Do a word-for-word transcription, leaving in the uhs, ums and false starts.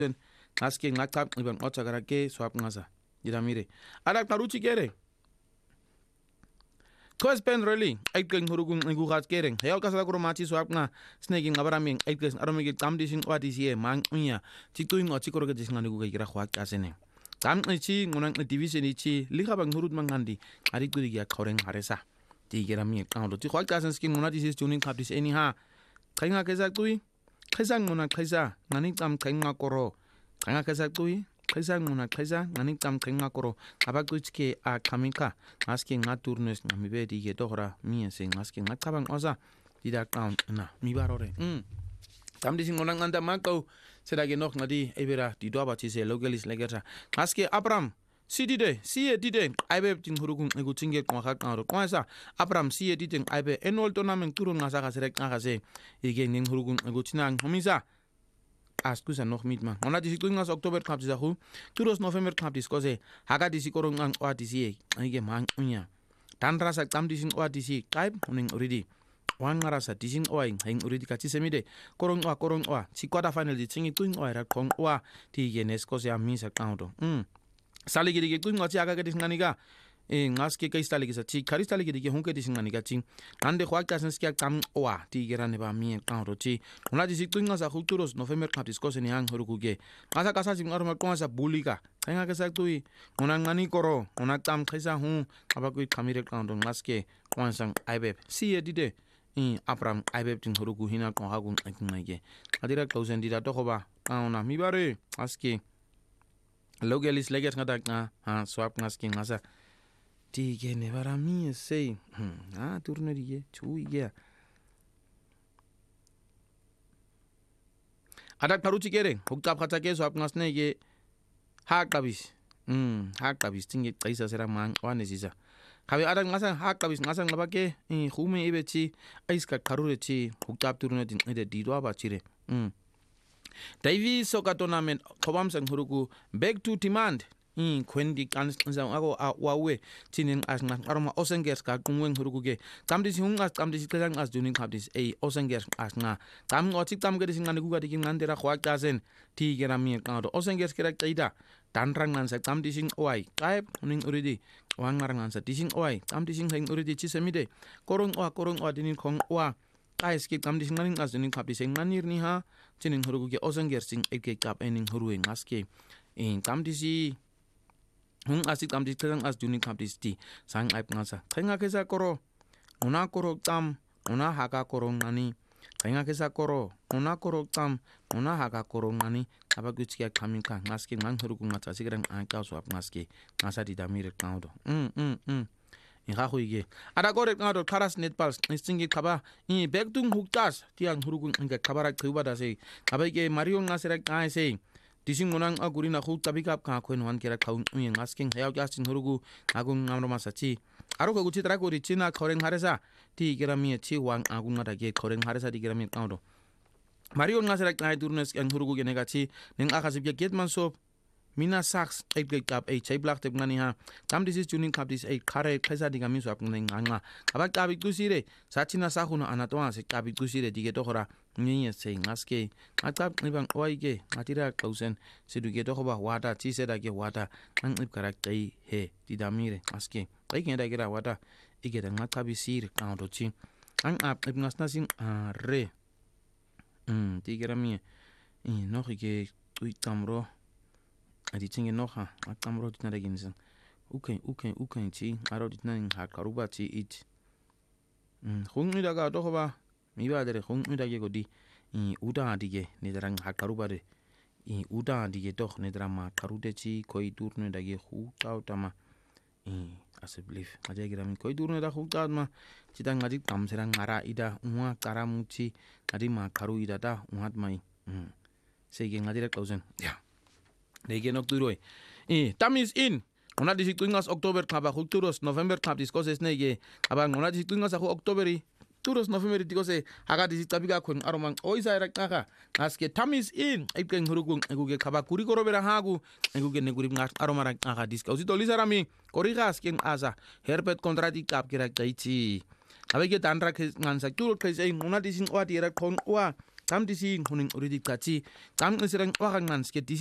ngaske ngachap iban ocha karake swap ngasa Yidamire Ada karuchi kere Kwas pen really ay keng hurugun ngugat kereng hayal kasala kuro machi swap nga snake ngabaraming ay keng aromige tamdising wadisiye mang unya chituing o chikoro ke disngani gugai kira khwak asene tam chi ngunang division chi likhabang hurut mangandi ari kuri ya khoreng haresa ti kira mi kaundo ti khwak asen skin nguna disis tuning kaptis eni ha khainga kesa tui khaisa nguna khaisa ngani tam khainga koro khainga kesa tui khaisa nguna khaisa ngani tam khainga koro abakuchke a khamika aske nga turnes ngamibe di ge dohra mi ese ngaske nga tabang oza dida count na mi barore mm tam dising ngona nganda makau sedage nok ngadi ebera di doba chi se localis legata aske abram sidide sie dide aibe tin hurugun egu tinge kwa ka karo kwasa abram sie dide aibe enol tournament turun ngasa ka serek ngase ige ning hurugun egu tinang homisa askusa noch mit man ona disi tuingas oktober kap disahu turos november kap diskose haga disi korong ang wa disi ige mang unya tan rasa tam disi wa disi kaib uning uridi wan rasa disi wa hing uridi ka chisemide korong wa korong wa si quarter final di tingi tuing wa ra kong wa ti genes kose amisa kaundo mm sali gidi tuing wa chi aga ka disnganiga e ngaske kai stali gisa chi khari stali gidi honke disnganiga chi ande khwa ka senskya kam wa ti gerane ba mi kaundo chi ona disi tuinga sa kulturos november kap diskose ni hang horukuge kasa kasa sing arma kwasa bulika kanga ka saktui ona ngani koro ona tam khaisa hu abakui khamire kaundo ngaske kwansang aibe si edide i abram aibe tin horuku hina ko hagun akinaige adira thousand dida to khoba kauna mi bare aske logelis leget ngata ha swap ngaske ngasa ti gene bara mi sei ah turne dige chui ya ada karuchi kere hukta khata ke swap ngasne ge ha kabis mm ha kabis tinge kaisa sera mang wane sisa kabe ada ngasa ha kabis ngasa ngabake i khume ibechi aiska karure chi hukta turne din ede didwa ba chire mm Davy soccer tournament khobam sang huruku back to demand in kwendi kanza ako wawe tinin as ngat aroma osengers ka kungwen hurukuge tamdis hungas tamdis klang as duning kapdis e osengers as nga tam ngotik tam gedis ngani kuga dikin ngandera khwa kasen ti gerami ka do osengers kira kaida tanrang nan sa tamdis oi kaib uning uridi wangar nan sa dising oi tamdis heng uridi chisemide korong wa korong wa dinin khong wa kais ki tamdis ngani as duning kapdis nganir ni ha tinin hurukuge osengers sing eke kap ening huruwe ngaske in tamdisi hung asik tam di klang as duning kapdis ti sang aip ngasa thenga kesa koro una koro tam una haka koro ngani thenga kesa koro una koro tam una haka koro ngani abaguchia kamika ngaske mang huruku ngata sigrang anka swap ngaske ngasa di damir kaudo mm mm mm inga huige ada gore ngado karas netpals istingi kaba i bektung huktas tiang huruku inga kabara kubada sei abage mario ngasera kai sei dising monang agurina khu tabikap ka khoin wan kera khaung uyeng asking hayau gasin hurugu agung ngamro masachi aro ko guchi tra ko richina khoreng haresa ti kera mi chi wang agung ngada ge khoreng haresa ti kera mi kaudo mario ngasera kai turnes ang hurugu ge negachi ning akasip ge getman sop mina sax eight ge kap eight chai black tep ngani ha tam this is tuning kap this eight khare khaisa diga mi so apung ning nganga abak tabik tusire sachina sahuna anatwa se tabik tusire dige to khora ni se ngaske atap ibang oige atira klausen seduge to khoba wata chi se da ge wata ang ib karak kai he didamire aske kai ge da ge wata ige da ngatabi sir kaudo chi ang ap ib ngasna sing re mm tigera mi i no ge tui tamro adi tinge no ha atamro ditna reginsen okay okay okay chi aro ditna ha karuba chi it mm khungni daga to khoba mi ba dere khungni dage godi i uda dige nedrang ha karuba de i uda dige doch nedrama karude chi koi durne dage khu tautama i aseblif aja giram koi durne da khu tautma chidang ngadi tamserang ngara ida unwa karamuchi adi ma karu ida da unhat mai mm sege ngadi ra klausen ya Nege nok turoi. Eh, tamis in. Ona disi tuingas Oktober kaba kulturos November kap diskoses nege. Abang ona disi tuingas aku Oktoberi. Turos November dikose haga disi tabiga kun aromang oisa erak naka. Aske tamis in. Ipken hurugung eguge kaba kuri korobera hagu. Eguge negurib ngas aromarak naka diska. Usi tolisa rami. Korigas ken asa. Herbet kontrati kap kira kaichi. Abege tanra ngansa turo kaisai ona disi oa tira kon oa. cam disi ngqhuning uridi qathi cam nqisira ngqwaga nqan ske